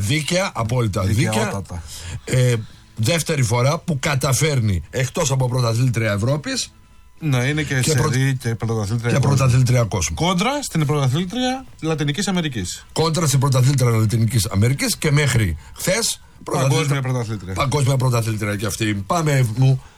Δίκαια, απόλυτα δίκαια. Δεύτερη φορά που καταφέρνει εκτός από πρωταθλήτρια Ευρώπης. Ναι, είναι και σερί και πρωταθλήτρια κόσμου. Κόντρα στην πρωταθλήτρια Λατινικής Αμερικής. Κόντρα στην πρωταθλήτρια Λατινικής Αμερικής και μέχρι χθες παγκόσμια πρωταθλήτρια. Παγκόσμια πρωταθλήτρια και αυτή. Πάμε μου.